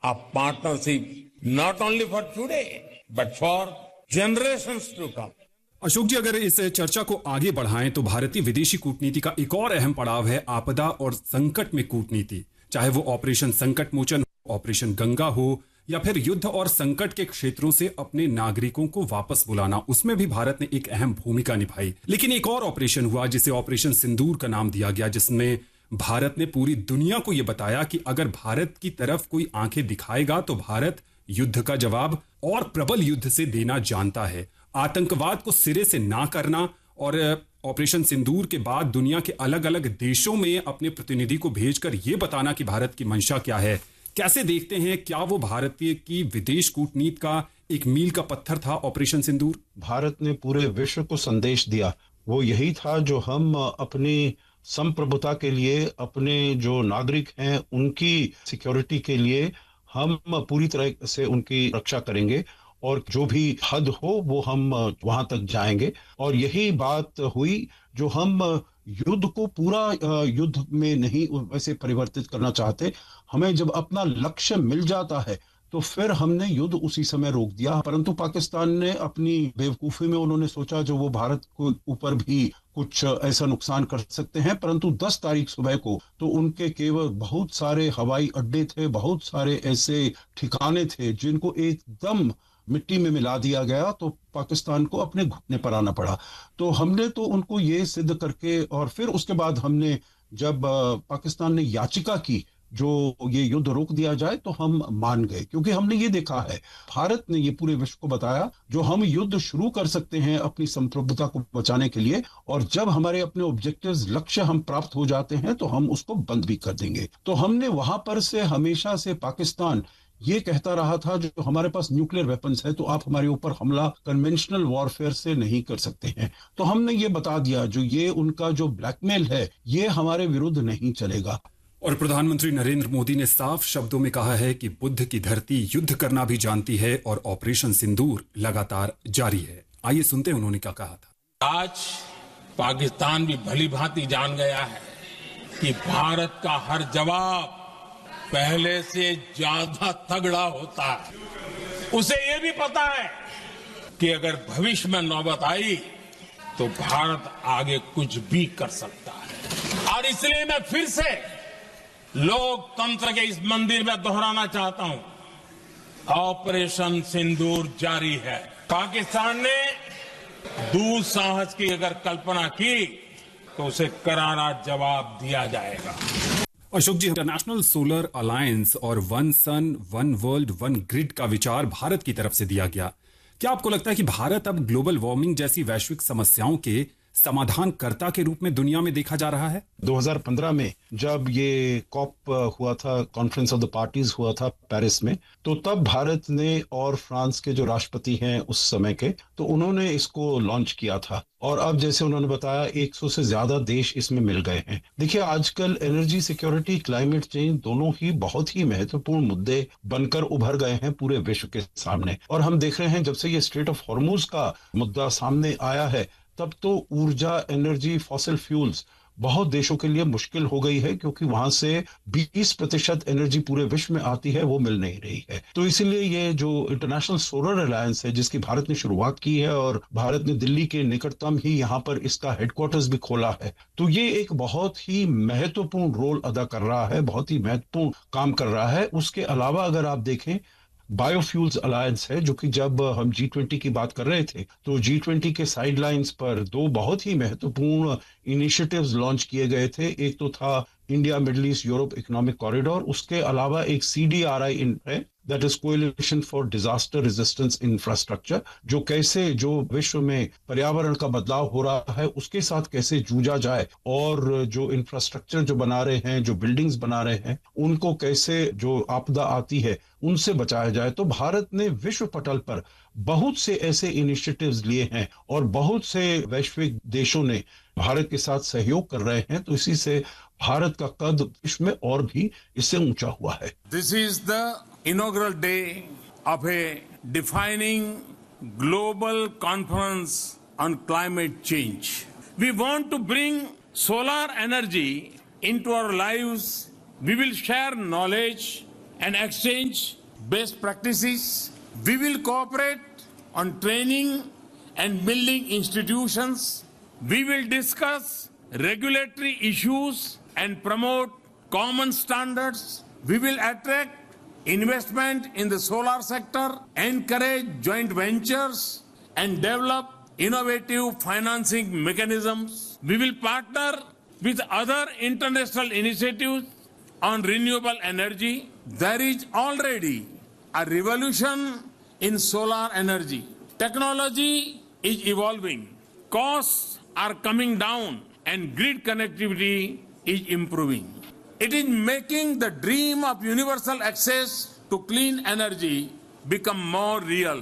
a partnership not only for today, but for generations to come. Ashok जी, अगर इस चर्चा को आगे बढ़ाएं तो भारतीय विदेशी कूटनीति का एक और अहम पड़ाव है आपदा और संकट में कूटनीति। चाहे वो ऑपरेशन संकट मोचन, ऑपरेशन गंगा हो या फिर युद्ध और संकट के क्षेत्रों से अपने नागरिकों को वापस बुलाना, उसमें भी भारत ने एक अहम भूमिका निभाई। लेकिन एक और ऑपरेशन हुआ जिसे ऑपरेशन सिंदूर का नाम दिया गया, जिसमें भारत ने पूरी दुनिया को यह बताया कि अगर भारत की तरफ कोई आंखें दिखाएगा तो भारत युद्ध का जवाब और प्रबल युद्ध से देना जानता है। आतंकवाद को सिरे से ना करना और ऑपरेशन सिंदूर के बाद दुनिया के अलग अलग देशों में अपने प्रतिनिधि को भेजकर यह बताना कि भारत की मंशा क्या है। कैसे देखते हैं, क्या वो भारतीय की विदेश कूटनीति का एक मील का पत्थर था ऑपरेशन सिंदूर? भारत ने पूरे विश्व को संदेश दिया, वो यही था जो हम अपनी संप्रभुता के लिए, अपने जो नागरिक हैं उनकी सिक्योरिटी के लिए हम पूरी तरह से उनकी रक्षा करेंगे और जो भी हद हो वो हम वहां तक जाएंगे। और यही बात हुई जो हम युद्ध को पूरा युद्ध में नहीं वैसे परिवर्तित करना चाहते। हमें जब अपना लक्ष्य मिल जाता है तो फिर हमने युद्ध उसी समय रोक दिया। परंतु पाकिस्तान ने अपनी बेवकूफी में उन्होंने सोचा जो वो भारत के ऊपर भी कुछ ऐसा नुकसान कर सकते हैं। परंतु 10 तारीख सुबह को तो उनके केवल बहुत सारे हवाई अड्डे थे, बहुत सारे ऐसे ठिकाने थे जिनको एकदम मिट्टी में मिला दिया गया, तो पाकिस्तान को अपने घुटने पर आना पड़ा। तो हमने तो उनको ये सिद्ध करके, और फिर उसके बाद हमने जब पाकिस्तान ने याचिका की जो ये युद्ध रोक दिया जाए तो हम मान गए, क्योंकि हमने ये देखा है, भारत ने ये पूरे विश्व को बताया जो हम युद्ध शुरू कर सकते हैं अपनी संप्रभुता को बचाने के लिए, और जब हमारे अपने ऑब्जेक्टिव्स, लक्ष्य हम प्राप्त हो जाते हैं तो हम उसको बंद भी कर देंगे। तो हमने वहां पर से हमेशा से पाकिस्तान ये कहता रहा था जो हमारे पास न्यूक्लियर वेपन्स है तो आप हमारे ऊपर हमला कन्वेंशनल वॉरफेयर से नहीं कर सकते हैं। तो हमने ये बता दिया जो ये उनका जो ब्लैकमेल है ये हमारे विरुद्ध नहीं चलेगा। और प्रधानमंत्री नरेंद्र मोदी ने साफ शब्दों में कहा है कि बुद्ध की धरती युद्ध करना भी जानती है और ऑपरेशन सिंदूर लगातार जारी है। आइए सुनते हैं उन्होंने क्या कहा था। आज पाकिस्तान भी भली भांति जान गया है कि भारत का हर जवाब पहले से ज्यादा तगड़ा होता है। उसे ये भी पता है कि अगर भविष्य में नौबत आई तो भारत आगे कुछ भी कर सकता है। और इसलिए मैं फिर से लोकतंत्र के इस मंदिर में दोहराना चाहता हूं, ऑपरेशन सिंदूर जारी है। पाकिस्तान ने दुस्साहस की अगर कल्पना की तो उसे करारा जवाब दिया जाएगा। अशोक जी, इंटरनेशनल सोलर अलायंस और one sun one world one grid का विचार भारत की तरफ से दिया गया। क्या आपको लगता है कि भारत अब ग्लोबल वार्मिंग जैसी वैश्विक समस्याओं के समाधानकर्ता के रूप में दुनिया में देखा जा रहा है? 2015 में जब ये कॉप हुआ था, कॉन्फ्रेंस ऑफ द पार्टीज हुआ था पेरिस में, तो तब भारत ने और फ्रांस के जो राष्ट्रपति हैं उस समय के, तो उन्होंने इसको लॉन्च किया था। और अब जैसे उन्होंने बताया 100 से ज्यादा देश इसमें मिल गए हैं। देखिए, आजकल एनर्जी सिक्योरिटी, क्लाइमेट चेंज दोनों ही बहुत ही महत्वपूर्ण मुद्दे बनकर उभर गए हैं पूरे विश्व के सामने। और हम देख रहे हैं जब से ये स्ट्रेट ऑफ हॉर्मुज का मुद्दा सामने आया है तब तो ऊर्जा, एनर्जी, फॉसिल फ्यूल्स बहुत देशों के लिए मुश्किल हो गई है, क्योंकि वहां से 20% एनर्जी पूरे विश्व में आती है वो मिल नहीं रही है। तो इसीलिए ये जो इंटरनेशनल सोलर अलायंस है जिसकी भारत ने शुरुआत की है और भारत ने दिल्ली के निकटतम ही यहाँ पर इसका हेडक्वार्टर्स भी खोला है, तो ये एक बहुत ही महत्वपूर्ण रोल अदा कर रहा है, बहुत ही महत्वपूर्ण काम कर रहा है। उसके अलावा अगर आप देखें, बायोफ्यूल्स अलायंस है, जो कि जब हम G20 की बात कर रहे थे तो G20 के साइडलाइंस पर 2 बहुत ही महत्वपूर्ण इनिशिएटिव्स लॉन्च किए गए थे। एक तो था India middle east Europe economic corridor, उसके अलावा एक CDRI है, that is coalition for disaster resistance infrastructure, जो कैसे जो विश्व में पर्यावरण का बदलाव हो रहा है उसके साथ कैसे जूझा जाए और जो इंफ्रास्ट्रक्चर जो बना रहे हैं, जो बिल्डिंग्स बना रहे हैं, उनको कैसे जो आपदा आती है उनसे बचाया जाए। तो भारत ने विश्व पटल पर बहुत से ऐसे इनिशिएटिव्स लिए हैं और बहुत से वैश्विक देशों ने भारत के साथ सहयोग कर रहे हैं। तो इसी से भारत का कद विश्व में और भी इससे ऊंचा हुआ है। This is the inaugural day of a defining global conference on climate change. We want to bring solar energy into our lives. We will share knowledge, and exchange best practices. We will cooperate on training and building institutions. We will discuss regulatory issues and promote common standards. We will attract investment in the solar sector, encourage joint ventures, and develop innovative financing mechanisms. We will partner with other international initiatives on renewable energy. There is already a revolution in solar energy. Technology is evolving. Costs are coming down and grid connectivity is improving. It is making the dream of universal access to clean energy become more real.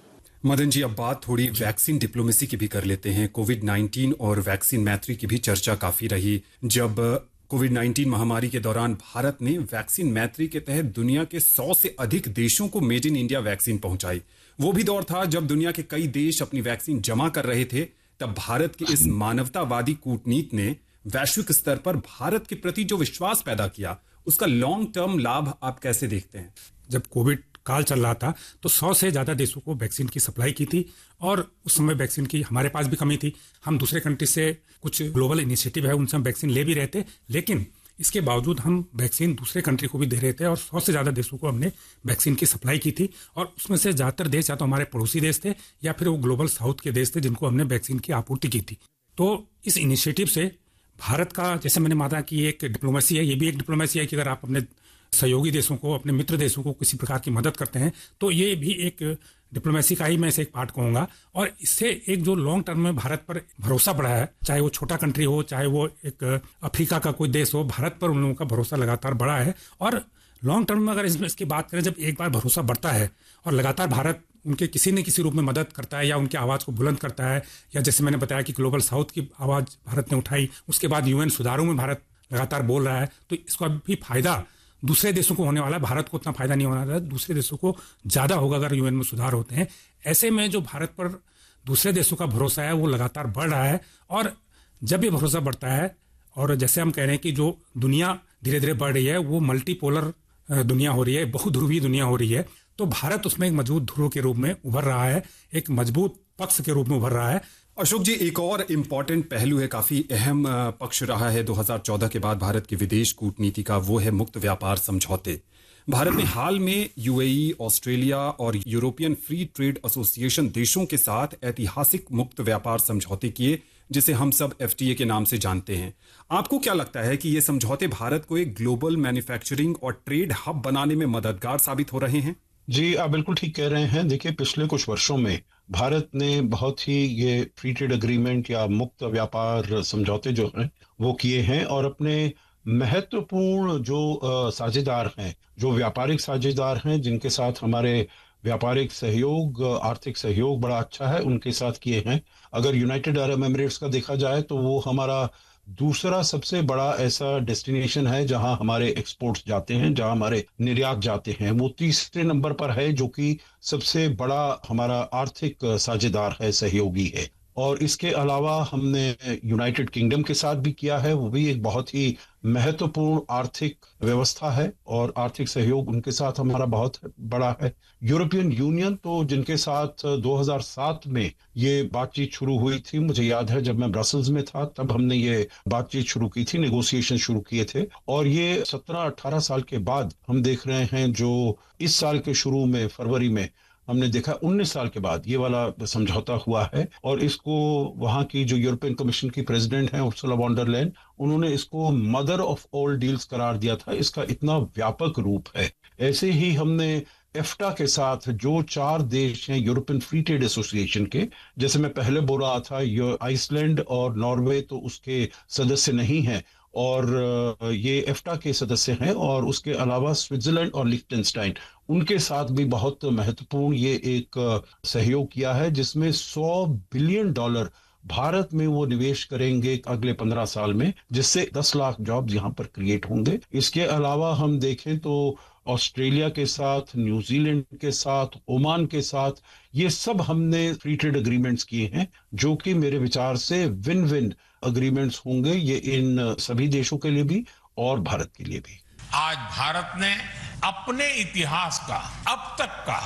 Madan ji, अब बात थोड़ी vaccine diplomacy की भी कर लेते हैं। कोविड-19 और vaccine मैत्री की भी चर्चा काफी रही। जब कोविड-19 महामारी के दौरान भारत ने वैक्सीन मैत्री के तहत दुनिया के 100 से अधिक देशों को मेड इन इंडिया वैक्सीन पहुंचाई। वो भी दौर था जब दुनिया के कई देश अपनी वैक्सीन जमा कर रहे थे। तब भारत की इस मानवतावादी कूटनीति ने वैश्विक स्तर पर भारत के प्रति जो विश्वास पैदा किया, उसका लॉन्ग टर्म लाभ आप कैसे देखते हैं? जब कोविड काल चल रहा था तो 100 से ज़्यादा देशों को वैक्सीन की सप्लाई की थी और उस समय वैक्सीन की हमारे पास भी कमी थी। हम दूसरे कंट्री से कुछ ग्लोबल इनिशिएटिव है उनसे हम वैक्सीन ले भी रहे थे, लेकिन इसके बावजूद हम वैक्सीन दूसरे कंट्री को भी दे रहे थे और 100 से ज़्यादा देशों को हमने वैक्सीन की सप्लाई की थी। और उसमें से ज़्यादातर देश या तो हमारे पड़ोसी देश थे या फिर वो ग्लोबल साउथ के देश थे जिनको हमने वैक्सीन की आपूर्ति की थी। तो इस इनिशिएटिव से भारत का, जैसे मैंने माना कि एक डिप्लोमेसी है, ये भी एक डिप्लोमेसी है कि अगर आप अपने सहयोगी देशों को, अपने मित्र देशों को किसी प्रकार की मदद करते हैं तो ये भी एक डिप्लोमेसी का ही मैं इसे एक पार्ट कहूंगा। और इससे एक जो लॉन्ग टर्म में भारत पर भरोसा बढ़ा है, चाहे वो छोटा कंट्री हो, चाहे वो एक अफ्रीका का कोई देश हो, भारत पर उन लोगों का भरोसा लगातार बढ़ा है। और लॉन्ग टर्म में अगर इसकी बात करें, जब एक बार भरोसा बढ़ता है और लगातार भारत उनके किसी न किसी रूप में मदद करता है या उनकी आवाज़ को बुलंद करता है, या जैसे मैंने बताया कि ग्लोबल साउथ की आवाज़ भारत ने उठाई, उसके बाद यूएन सुधारों में भारत लगातार बोल रहा है, तो इसका भी फायदा दूसरे देशों को होने वाला है। भारत को उतना फायदा नहीं होना है, दूसरे देशों को ज़्यादा होगा अगर यूएन में सुधार होते हैं। ऐसे में जो भारत पर दूसरे देशों का भरोसा है वो लगातार बढ़ रहा है। और जब ये भरोसा बढ़ता है और जैसे हम कह रहे हैं कि जो दुनिया धीरे धीरे बढ़ रही है वो मल्टीपोलर दुनिया हो रही है, बहुध्रुवीय दुनिया हो रही है, तो भारत उसमें एक मजबूत ध्रुव के रूप में उभर रहा है, एक मजबूत पक्ष के रूप में उभर रहा है। अशोक जी, एक और इम्पॉर्टेंट पहलू है, काफी अहम पक्ष रहा है 2014 के बाद भारत की विदेश कूटनीति का, वो है मुक्त व्यापार समझौते। भारत ने हाल में यूएई, ऑस्ट्रेलिया और यूरोपियन फ्री ट्रेड एसोसिएशन देशों के साथ ऐतिहासिक मुक्त व्यापार समझौते किए, जिसे हम सब एफटीए के नाम से जानते हैं। आपको क्या लगता है कि ये समझौते भारत को एक ग्लोबल मैन्युफैक्चरिंग और ट्रेड हब बनाने में मददगार साबित हो रहे हैं? जी, आप बिल्कुल ठीक कह रहे हैं। देखिए, पिछले कुछ वर्षों में भारत ने बहुत ही ये फ्री ट्रेड एग्रीमेंट या मुक्त व्यापार समझौते जो हैं वो किए हैं, और अपने महत्वपूर्ण जो साझेदार हैं, जो व्यापारिक साझेदार हैं, जिनके साथ हमारे व्यापारिक सहयोग, आर्थिक सहयोग बड़ा अच्छा है, उनके साथ किए हैं। अगर यूनाइटेड अरब एमिरेट्स का देखा जाए तो वो हमारा दूसरा सबसे बड़ा ऐसा डेस्टिनेशन है जहां हमारे एक्सपोर्ट्स जाते हैं, जहां हमारे निर्यात जाते हैं। वो तीसरे नंबर पर है, जो कि सबसे बड़ा हमारा आर्थिक साझेदार है, सहयोगी है। और इसके अलावा हमने यूनाइटेड किंगडम के साथ भी किया है, वो भी एक बहुत ही महत्वपूर्ण आर्थिक व्यवस्था है और आर्थिक सहयोग उनके साथ हमारा बहुत बड़ा है। यूरोपियन यूनियन, तो जिनके साथ 2007 में ये बातचीत शुरू हुई थी, मुझे याद है जब मैं ब्रसल्स में था तब हमने ये बातचीत शुरू की थी, नेगोशिएशन शुरू किए थे। और ये 17-18 साल के बाद हम देख रहे हैं, जो इस साल के शुरू में फरवरी में हमने देखा, 19 साल के बाद ये वाला समझौता हुआ है। और इसको वहां की जो यूरोपियन कमीशन की प्रेसिडेंट हैं उर्सुला वॉन डर लेyen, उन्होंने इसको मदर ऑफ ऑल डील्स करार दिया था। इसका इतना व्यापक रूप है। ऐसे ही हमने एफ्टा के साथ जो 4 देश हैं यूरोपियन फ्री ट्रेड एसोसिएशन के, जैसे मैं पहले बोल रहा था, आइसलैंड और नॉर्वे तो उसके सदस्य नहीं हैं, और ये एफ्टा के सदस्य हैं, और उसके अलावा स्विट्जरलैंड और लिechtenstein, उनके साथ भी बहुत महत्वपूर्ण ये एक सहयोग किया है, जिसमें $100 बिलियन भारत में वो निवेश करेंगे अगले 15 साल में, जिससे 10 लाख जॉब्स यहाँ पर क्रिएट होंगे। इसके अलावा हम देखें तो ऑस्ट्रेलिया के साथ, न्यूजीलैंड के साथ, ओमान के साथ, ये सब हमने फ्री ट्रेड एग्रीमेंट्स किए हैं, जो कि मेरे विचार से विन विन एग्रीमेंट्स होंगे, ये इन सभी देशों के लिए भी और भारत के लिए भी। आज भारत ने अपने इतिहास का अब तक का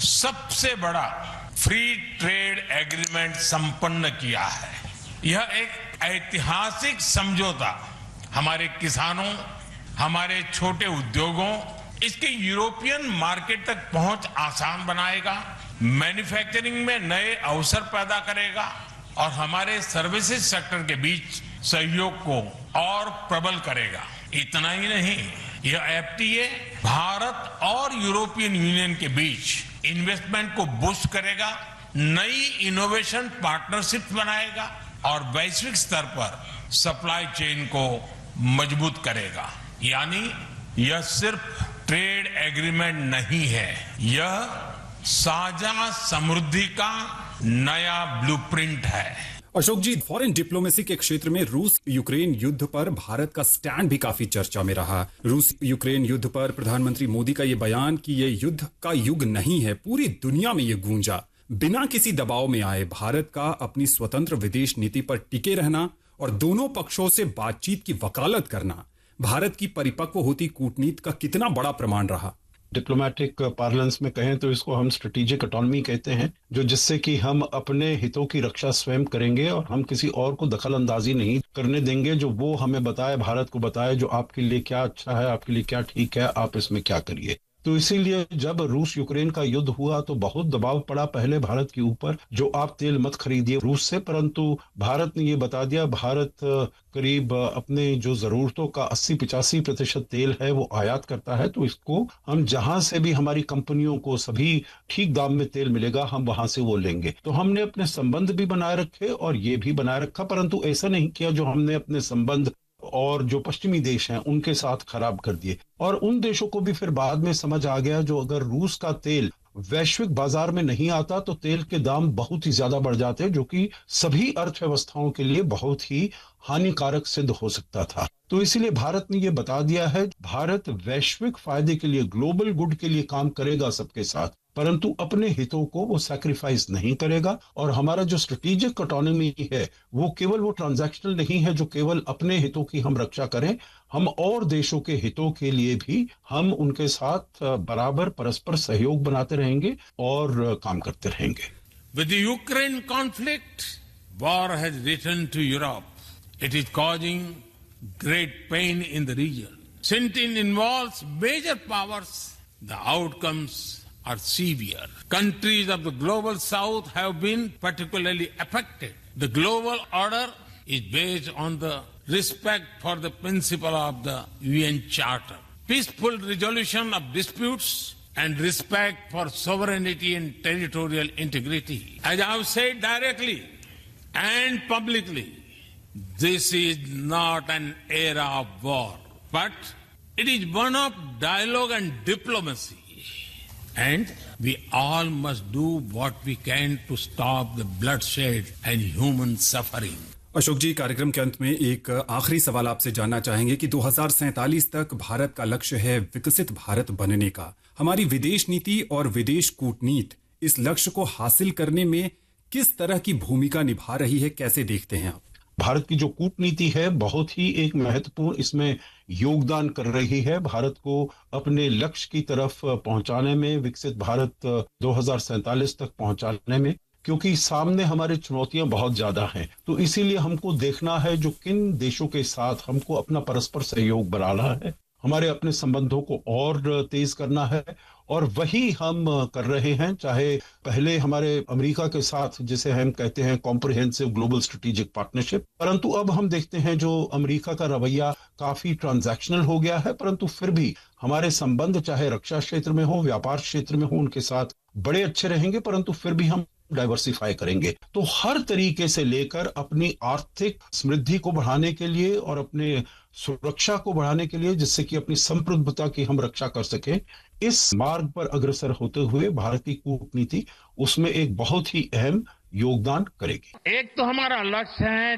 सबसे बड़ा फ्री ट्रेड एग्रीमेंट संपन्न किया है। यह एक ऐतिहासिक समझौता हमारे किसानों, हमारे छोटे उद्योगों, इसके यूरोपियन मार्केट तक पहुंच आसान बनाएगा, मैन्युफैक्चरिंग में नए अवसर पैदा करेगा और हमारे सर्विसेज सेक्टर के बीच सहयोग को और प्रबल करेगा। इतना ही नहीं, यह एफटीए भारत और यूरोपियन यूनियन के बीच इन्वेस्टमेंट को बूस्ट करेगा, नई इनोवेशन पार्टनरशिप बनाएगा और वैश्विक स्तर पर सप्लाई चेन को मजबूत करेगा। यानी यह सिर्फ ट्रेड एग्रीमेंट नहीं है, यह साझा समृद्धि का नया ब्लूप्रिंट है। अशोक जी, फॉरेन डिप्लोमेसी के क्षेत्र में रूस यूक्रेन युद्ध पर भारत का स्टैंड भी काफी चर्चा में रहा। रूस यूक्रेन युद्ध पर प्रधानमंत्री मोदी का ये बयान कि ये युद्ध का युग नहीं है, पूरी दुनिया में ये गूंजा। बिना किसी दबाव में आए भारत का अपनी स्वतंत्र विदेश नीति पर टिके रहना और दोनों पक्षों से बातचीत की वकालत करना भारत की परिपक्व होती कूटनीति का कितना बड़ा प्रमाण रहा। डिप्लोमेटिक पार्लेंस में कहें तो इसको हम स्ट्रेटेजिक ऑटोनॉमी कहते हैं, जो जिससे कि हम अपने हितों की रक्षा स्वयं करेंगे और हम किसी और को दखल अंदाजी नहीं करने देंगे। जो वो हमें बताए, भारत को बताए, जो आपके लिए क्या अच्छा है, आपके लिए क्या ठीक है, आप इसमें क्या करिए। तो इसीलिए जब रूस यूक्रेन का युद्ध हुआ तो बहुत दबाव पड़ा पहले भारत के ऊपर, जो आप तेल मत खरीदिए रूस से, परंतु भारत ने ये बता दिया, भारत करीब अपने जो जरूरतों का 80-85% तेल है वो आयात करता है, तो इसको हम जहां से भी हमारी कंपनियों को सभी ठीक दाम में तेल मिलेगा, हम वहां से वो लेंगे। तो हमने अपने संबंध भी बनाए रखे और ये भी बनाए रखा, परंतु ऐसा नहीं किया जो हमने अपने संबंध और जो पश्चिमी देश हैं उनके साथ खराब कर दिए। और उन देशों को भी फिर बाद में समझ आ गया, जो अगर रूस का तेल वैश्विक बाजार में नहीं आता तो तेल के दाम बहुत ही ज्यादा बढ़ जाते हैं, जो कि सभी अर्थव्यवस्थाओं के लिए बहुत ही हानिकारक सिद्ध हो सकता था। तो इसीलिए भारत ने ये बता दिया है, भारत वैश्विक फायदे के लिए, ग्लोबल गुड के लिए काम करेगा सबके साथ, परंतु अपने हितों को वो सैक्रिफाइस नहीं करेगा। और हमारा जो स्ट्रेटेजिक ऑटोनॉमी है वो केवल वो ट्रांजैक्शनल नहीं है जो केवल अपने हितों की हम रक्षा करें, हम और देशों के हितों के लिए भी हम उनके साथ बराबर परस्पर सहयोग बनाते रहेंगे और काम करते रहेंगे। With the Ukraine conflict, war has returned to Europe. It is causing great pain in the region. Since it involves major powers, the outcomes are severe. Countries of the global south have been particularly affected. The global order is based on the respect for the principle of the UN Charter, peaceful resolution of disputes, and respect for sovereignty and territorial integrity. As I have said directly and publicly, this is not an era of war, but it is one of dialogue and diplomacy. And we all must do what we can to stop the bloodshed and human suffering. Ashok जी, कार्यक्रम के अंत में एक आखिरी सवाल आपसे जानना चाहेंगे कि 2047 तक भारत का लक्ष्य है विकसित भारत बनने का। हमारी विदेश नीति और विदेश कूटनीति इस लक्ष्य को हासिल करने में किस तरह की भूमिका निभा रही है, कैसे देखते हैं आप? भारत की जो कूटनीति है बहुत ही एक महत्वपूर्ण इसमें योगदान कर रही है भारत को अपने लक्ष्य की तरफ पहुंचाने में, विकसित भारत 2047 तक पहुंचाने में, क्योंकि सामने हमारी चुनौतियां बहुत ज्यादा हैं। तो इसीलिए हमको देखना है जो किन देशों के साथ हमको अपना परस्पर सहयोग बढ़ाना है, हमारे अपने संबंधों को और तेज करना है, और वही हम कर रहे हैं। चाहे पहले हमारे अमेरिका के साथ जिसे हम कहते हैं कॉम्प्रिहेंसिव ग्लोबल स्ट्रेटेजिक पार्टनरशिप, परंतु अब हम देखते हैं जो अमेरिका का रवैया काफी ट्रांजैक्शनल हो गया है, परंतु फिर भी हमारे संबंध चाहे रक्षा क्षेत्र में हो, व्यापार क्षेत्र में हो, उनके साथ बड़े अच्छे रहेंगे, परंतु फिर भी हम डाइवर्सिफाई करेंगे। तो हर तरीके से लेकर अपनी आर्थिक समृद्धि को बढ़ाने के लिए और अपने सुरक्षा को बढ़ाने के लिए, जिससे कि अपनी संप्रभुता की हम रक्षा कर सकें, इस मार्ग पर अग्रसर होते हुए भारतीय कूटनीति उसमें एक बहुत ही अहम योगदान करेगी। एक तो हमारा लक्ष्य है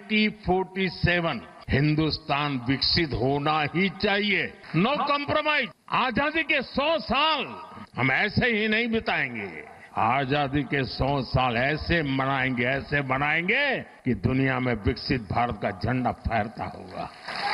2047 हिंदुस्तान विकसित होना ही चाहिए, नो कॉम्प्रोमाइज। आजादी के 100 साल हम ऐसे ही नहीं बिताएंगे, आजादी के 100 साल ऐसे बनाएंगे कि दुनिया में विकसित भारत का झंडा फहरता होगा।